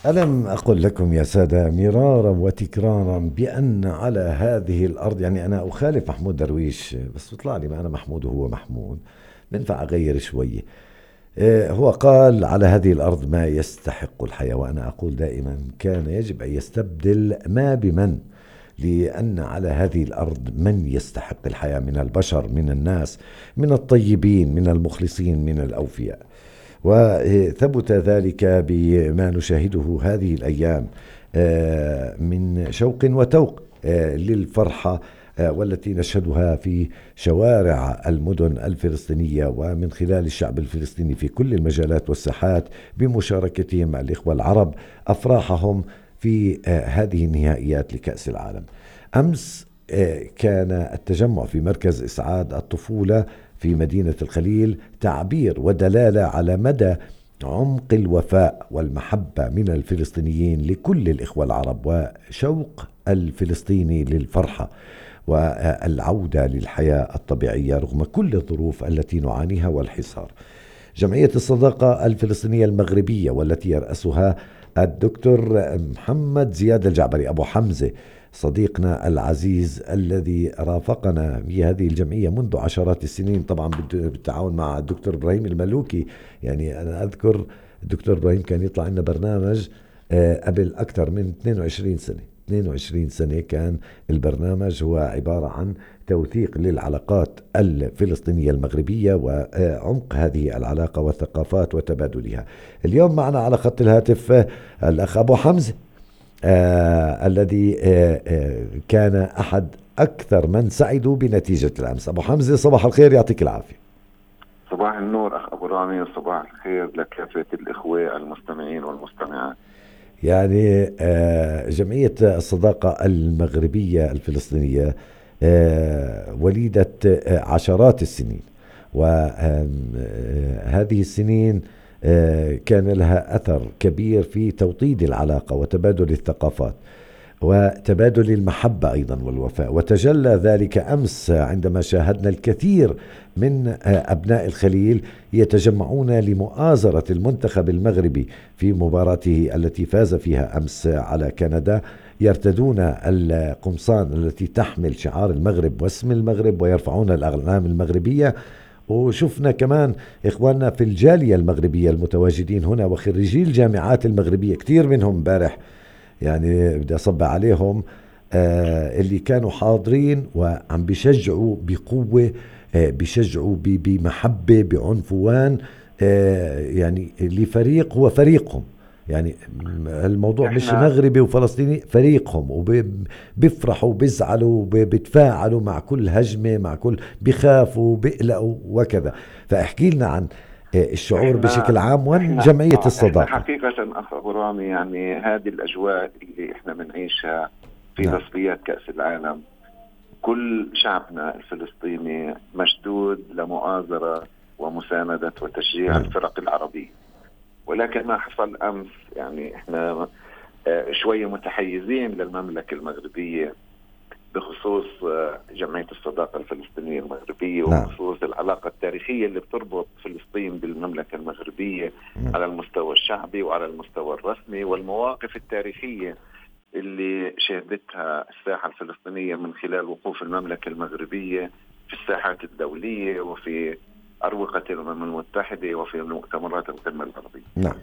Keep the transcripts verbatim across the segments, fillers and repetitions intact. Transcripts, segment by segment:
ألم أقل لكم يا سادة مرارا وتكرارا بأن على هذه الأرض، يعني أنا أخالف محمود درويش بس بيطلع لي ما أنا محمود وهو محمود، بنفع أغير شوية. إيه، هو قال على هذه الأرض ما يستحق الحياة، وأنا أقول دائما كان يجب أن يستبدل ما بمن، لأن على هذه الأرض من يستحق الحياة من البشر، من الناس، من الطيبين، من المخلصين، من الأوفياء. وثبت ذلك بما نشاهده هذه الأيام آه، من شوق وتوق آه، للفرحة آه، والتي نشهدها في شوارع المدن الفلسطينية ومن خلال الشعب الفلسطيني في كل المجالات والساحات، بمشاركتهم مع الإخوة العرب أفراحهم في آه، هذه النهائيات لكأس العالم. أمس آه، كان التجمع في مركز إسعاد الطفولة في مدينة الخليل تعبير ودلالة على مدى عمق الوفاء والمحبة من الفلسطينيين لكل الإخوة العرب، وشوق الفلسطيني للفرحة والعودة للحياة الطبيعية رغم كل الظروف التي نعانيها والحصار. جمعية الصداقة الفلسطينية المغربية والتي يرأسها الدكتور محمد زياد الجعبري أبو حمزة، صديقنا العزيز الذي رافقنا في هذه الجمعية منذ عشرات السنين، طبعا بالتعاون مع الدكتور إبراهيم الملوكي. يعني أنا أذكر الدكتور إبراهيم كان يطلع لنا برنامج آه، قبل أكثر من اثنين وعشرين سنة. اثنين وعشرين سنة كان البرنامج هو عبارة عن توثيق للعلاقات الفلسطينية المغربية وعمق هذه العلاقة والثقافات وتبادلها. اليوم معنا على خط الهاتف آه، الأخ أبو حمزة، آه الذي آه آه كان أحد أكثر من سعدوا بنتيجة الأمس. أبو حمزة صباح الخير، يعطيك العافية. صباح النور أخ أبو رامي، وصباح الخير لكافة الإخوة المستمعين والمستمعات. يعني آه جمعية الصداقة المغربية الفلسطينية آه وليدة آه عشرات السنين، وهذه السنين آه كان لها أثر كبير في توطيد العلاقة وتبادل الثقافات وتبادل المحبة أيضا والوفاء، وتجلى ذلك أمس عندما شاهدنا الكثير من أبناء الخليل يتجمعون لمؤازرة المنتخب المغربي في مباراته التي فاز فيها أمس على كندا، يرتدون القمصان التي تحمل شعار المغرب واسم المغرب ويرفعون الأعلام المغربية. وشفنا كمان إخواننا في الجالية المغربية المتواجدين هنا وخريجي الجامعات المغربية كثير منهم امبارح، يعني بدي أصبح عليهم آه اللي كانوا حاضرين وعم بيشجعوا بقوة، آه بيشجعوا بمحبة بعنفوان، آه يعني لفريق هو فريقهم. يعني الموضوع مش مغربي وفلسطيني، فريقهم، وبيفرحوا وبيزعلوا وبيتفاعلوا مع كل هجمة، مع كل بيخافوا وبيقلقوا وكذا. فاحكي لنا عن الشعور بشكل عام وعن جمعية الصداقة. احنا حقيقة أخ أبو رامي، يعني هذه الأجواء اللي احنا بنعيشها في نعم. تصفيات كأس العالم، كل شعبنا الفلسطيني مشدود لمؤازرة ومساندة وتشجيع نعم. الفرق العربية. ولكن ما حصل أمس، يعني احنا شوية متحيزين للمملكة المغربية بخصوص جمعية الصداقة الفلسطينية المغربية، وبخصوص العلاقة التاريخية اللي بتربط فلسطين بالمملكة المغربية على المستوى الشعبي وعلى المستوى الرسمي، والمواقف التاريخية اللي شهدتها الساحة الفلسطينية من خلال وقوف المملكة المغربية في الساحات الدولية وفي أروقة الأمم المتحدة وفي مؤتمرات القمة العربية. نعم.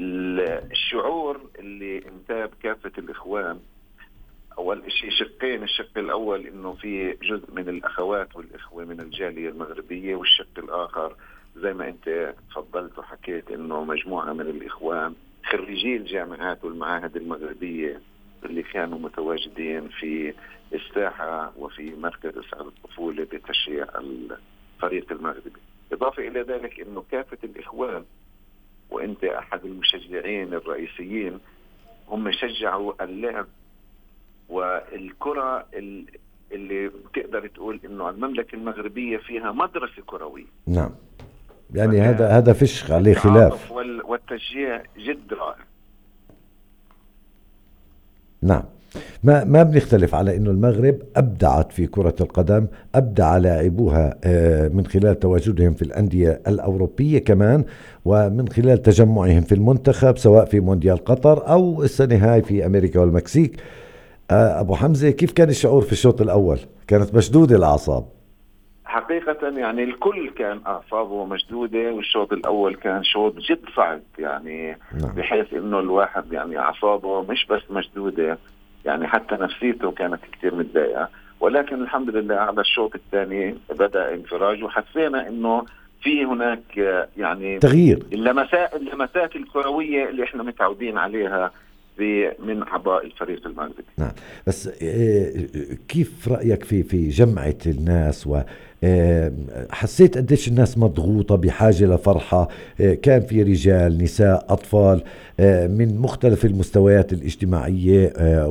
الشعور اللي انتاب كافة الإخوان، أول شيء شقين. الشق الأول إنه في جزء من الأخوات والإخوة من الجالية المغربية، والشق الآخر زي ما أنت تفضلت وحكيت إنه مجموعة من الإخوان خريجي الجامعات والمعاهد المغربية اللي كانوا متواجدين في الساحة وفي مركز إسعاد الطفولة بتشجيع الفريق المغربي. إضافة إلى ذلك إنه كافة الإخوان، وأنت أحد المشجعين الرئيسيين، هم شجعوا اللعب والكرة اللي بتقدر تقول إنه المملكة المغربية فيها مدرسة كروية. نعم. يعني هذا هذا فيش عليه خلاف، والتشجيع جد رائع. نعم. ما ما بنختلف على انه المغرب ابدعت في كرة القدم، ابدع لاعبوها آه، من خلال تواجدهم في الاندية الاوروبية كمان، ومن خلال تجمعهم في المنتخب سواء في مونديال قطر او السنة هاي في امريكا والمكسيك. آه، ابو حمزة، كيف كان الشعور في الشوط الاول؟ كانت مشدودة الاعصاب. حقيقة يعني الكل كان أعصابه مشدودة، والشوط الأول كان شوط جد صعب يعني، نعم. بحيث إنه الواحد يعني أعصابه مش بس مشدودة، يعني حتى نفسيته كانت كتير متضايقة. ولكن الحمد لله على الشوط الثاني بدأ انفراج، وحسينا إنه في هناك آه، يعني تغيير. اللمسات اللمسات الكروية اللي إحنا متعودين عليها ب- من أعضاء الفريق المغربي. نعم. بس آه، كيف رأيك في في جمعة الناس؟ و آه، حسيت قديش الناس مضغوطة بحاجة لفرحة؟ آه، كان في رجال، نساء، أطفال، آه، من مختلف المستويات الاجتماعية آه،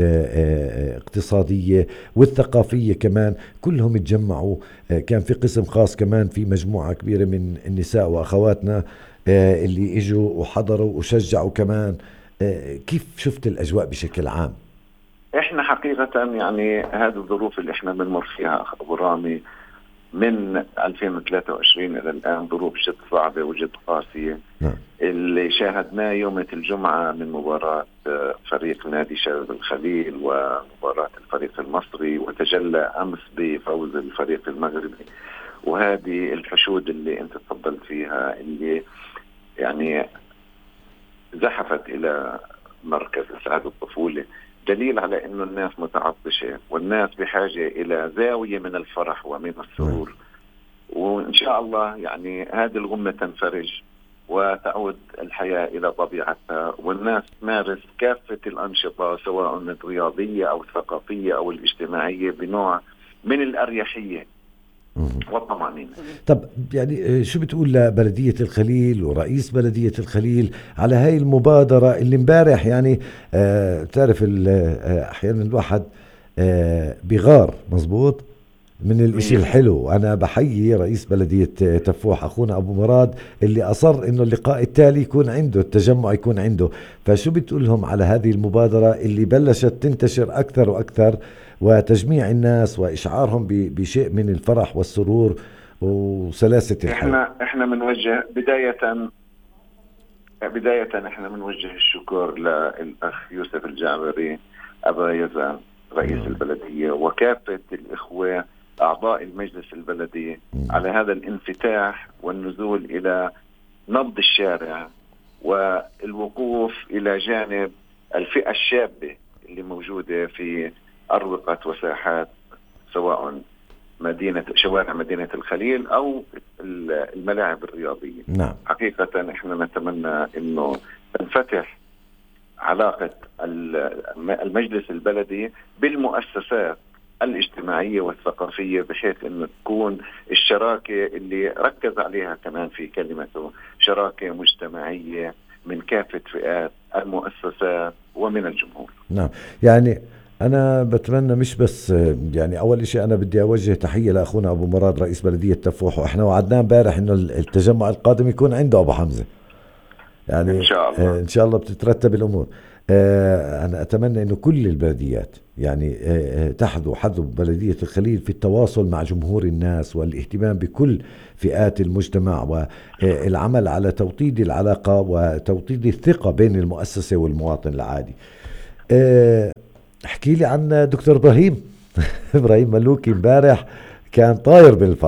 والاقتصادية والثقافية كمان، كلهم اتجمعوا. آه، كان في قسم خاص كمان، في مجموعة كبيرة من النساء وأخواتنا آه، اللي اجوا وحضروا وشجعوا كمان. آه، كيف شفت الأجواء بشكل عام؟ احنا حقيقة يعني هذه الظروف اللي احنا بنمر فيها اخ ابو رامي من ألفين وثلاثة وعشرين الى الان ظروف جد صعبة وجد قاسية. نعم. اللي شاهدناه يوم الجمعة من مباراة آه، فريق نادي شباب الخليل ومباراة الفريق المصري، وتجلى امس بفوز الفريق المغربي، وهذه الحشود اللي انت تفضلت فيها اللي يعني زحفت الى مركز اسعاد الطفولة، دليل على انه الناس متعطشة والناس بحاجة الى زاوية من الفرح ومن السرور. وان شاء الله يعني هذه الغمة تنفرج وتعود الحياة الى طبيعتها، والناس تمارس كافة الانشطة سواء الرياضية او الثقافية او الاجتماعية بنوع من الاريحية مم. والطمأنينة. طب يعني آه، شو بتقول لبلدية الخليل ورئيس بلدية الخليل على هاي المبادرة اللي امبارح يعني آه تعرف ال- آه، احيانا الواحد آه بغار مزبوط من الاشي مية بالمية. الحلو. انا بحيي رئيس بلدية آه، تفوح اخونا ابو مراد اللي اصر انه اللقاء التالي يكون عنده، التجمع يكون عنده. فشو بتقولهم على هذه المبادرة اللي بلشت تنتشر اكثر واكثر، وتجميع الناس واشعارهم ب- بشيء من الفرح والسرور وسلاسة الحياة؟ احنا احنا بنوجه بداية بداية احنا بنوجه الشكر للأخ يوسف الجعبري أبا يزن رئيس نعم. البلدية وكافة الإخوة أعضاء المجلس البلدي على هذا الانفتاح والنزول إلى نبض الشارع والوقوف إلى جانب الفئة الشابة اللي موجودة في أروقة وساحات سواء مدينة شوارع مدينة الخليل أو الملاعب الرياضية. نعم. حقيقة إحنا نتمنى إنه تنفتح علاقة المجلس البلدي بالمؤسسات الاجتماعية والثقافية، بحيث إنه تكون الشراكة اللي ركز عليها كمان في كلمته شراكة مجتمعية من كافة فئات المؤسسات ومن الجمهور. نعم. يعني أنا بتمنى مش بس يعني أول إشي أنا بدي أوجه تحية لأخونا أبو مراد رئيس بلدية تفوح، وإحنا وعدناه امبارح إنه التجمع القادم يكون عنده أبو حمزة. إن يعني شاء الله. آه، إن شاء الله بتترتب الأمور. آه، أنا أتمنى إنه كل البلديات يعني آه، آه، تحذو حذو بلدية الخليل في التواصل مع جمهور الناس والاهتمام بكل فئات المجتمع، والعمل على توطيد العلاقة وتوطيد الثقة بين المؤسسة والمواطن العادي. آه، احكي لي عن دكتور إبراهيم إبراهيم ملوكي امبارح كان طاير بالفرح.